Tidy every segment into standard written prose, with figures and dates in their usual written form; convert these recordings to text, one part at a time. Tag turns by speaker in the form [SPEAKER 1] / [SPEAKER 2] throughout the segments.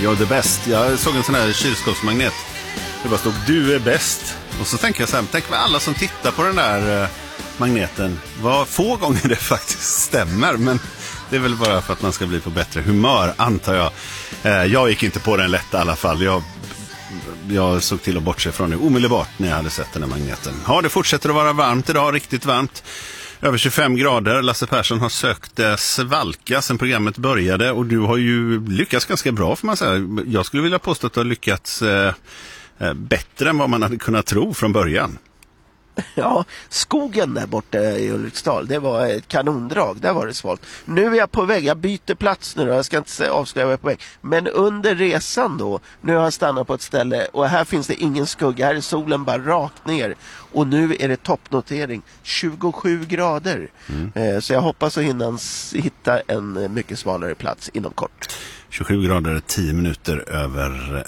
[SPEAKER 1] You're the best. Jag såg en sån här kylskåpsmagnet. Det bara stod, du är bäst. Och så tänker jag så här, tänk med alla som tittar på den där magneten. Vad få gånger det faktiskt stämmer, men det är väl bara för att man ska bli på bättre humör, antar jag. Jag gick inte på den lätt i alla fall. Jag såg till att bortse från det omedelbart när jag hade sett den här magneten. Ja, det fortsätter att vara varmt idag, riktigt varmt. Över 25 grader. Lasse Persson har sökt svalka sedan programmet började. Och du har ju lyckats ganska bra, får man säga. Jag skulle vilja påstå att du har lyckats bättre än vad man hade kunnat tro från början.
[SPEAKER 2] Ja, skogen där borta i Ulriksdal, det var ett kanondrag, där var det svalt. Nu är jag på väg, jag byter plats nu då, jag ska inte avslöja vad jag är på väg. Men under resan då, nu har jag stannat på ett ställe och här finns det ingen skugga, här är solen bara rakt ner. Och nu är det toppnotering, 27 grader. Så jag hoppas att hitta en mycket svalare plats inom kort.
[SPEAKER 1] 27 grader, 10 minuter över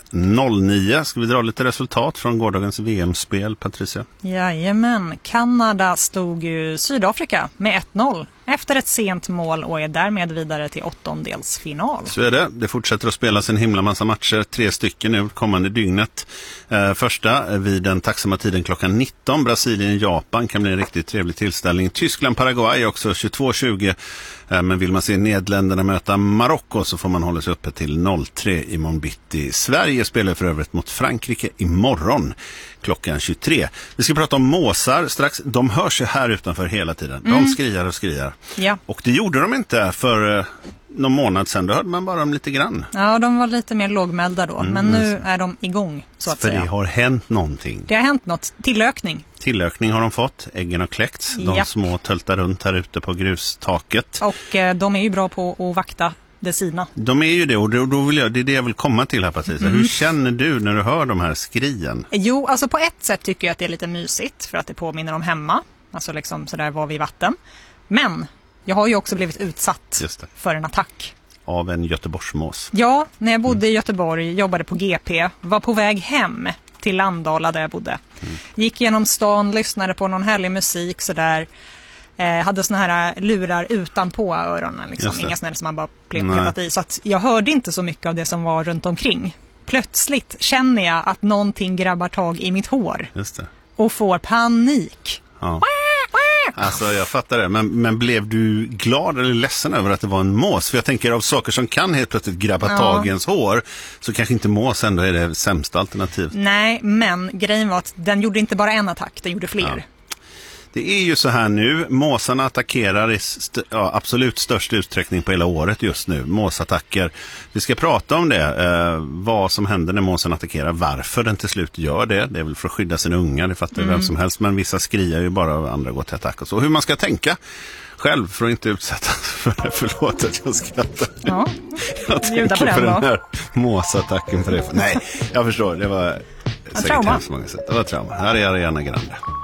[SPEAKER 1] 09. Ska vi dra lite resultat från gårdagens VM-spel, Patricia?
[SPEAKER 3] Jajamän, Kanada stod ju Sydafrika med 1-0 efter ett sent mål och är därmed vidare till åttondelsfinal.
[SPEAKER 1] Så är det. Det fortsätter att spelas en himla massa matcher, 3 stycken nu kommande dygnet. Första vid den tacksamma tiden klockan 19. Brasilien-Japan kan bli en riktigt trevlig tillställning. Tyskland-Paraguay också 22:20. Men vill man se Nederländerna möta Marocko så får man hålla sig uppe till 03 i morgonbitti. Sverige spelar för övrigt mot Frankrike imorgon klockan 23. Vi ska prata om måsar strax. De hörs ju här utanför hela tiden. De skriar och skriar.
[SPEAKER 3] Ja.
[SPEAKER 1] Och det gjorde de inte för någon månad sedan. Då hörde man bara dem lite grann.
[SPEAKER 3] Ja, de var lite mer lågmälda då. Men nu är de igång, så att säga.
[SPEAKER 1] För det har hänt någonting.
[SPEAKER 3] Det har hänt något.
[SPEAKER 1] Tillökning har de fått. Äggen har kläckts. De små töltar runt här ute på grustaket.
[SPEAKER 3] Och de är ju bra på att vakta det sina.
[SPEAKER 1] De är ju det, och då vill jag, det är det jag vill komma till här, Patricia. Hur känner du när du hör de här skrien?
[SPEAKER 3] Jo, alltså på ett sätt tycker jag att det är lite mysigt för att det påminner om hemma. Alltså liksom sådär var vid vatten. Men jag har ju också blivit utsatt för en attack.
[SPEAKER 1] Av en Göteborgsmås.
[SPEAKER 3] Ja, när jag bodde i Göteborg, jobbade på GP, var på väg hem till Landala där jag bodde. Gick genom stan, lyssnade på någon härlig musik sådär. Hade såna här lurar utanpå öronen liksom. Inga snäll som man bara pletat i. Så att jag hörde inte så mycket av det som var runt omkring. Plötsligt känner jag att någonting grabbar tag i mitt hår.
[SPEAKER 1] Just det.
[SPEAKER 3] Och får panik.
[SPEAKER 1] Ja. Alltså jag fattar det, men blev du glad eller ledsen över att det var en mås? För jag tänker, av saker som kan helt plötsligt grabba tag i ens hår, så kanske inte mås ändå är det sämsta alternativ.
[SPEAKER 3] Nej, men grejen var att den gjorde inte bara en attack, den gjorde fler.
[SPEAKER 1] Ja. Det är ju så här nu, måsarna attackerar i absolut störst utsträckning på hela året just nu, måsattacker. Vi ska prata om det, vad som händer när måsen attackerar, varför den till slut gör det. Det är väl för att skydda sina ungar, det fattar vem som helst, men vissa skriar ju bara och andra går till attack och så. Hur man ska tänka själv för att inte utsättas för det. Förlåt att jag skrattar.
[SPEAKER 3] Ja,
[SPEAKER 1] jag tänker på den här måsattacken på det. Nej, jag förstår, det var säkert hemskt många sätt. Det var trauma. Här är Ariana Grande.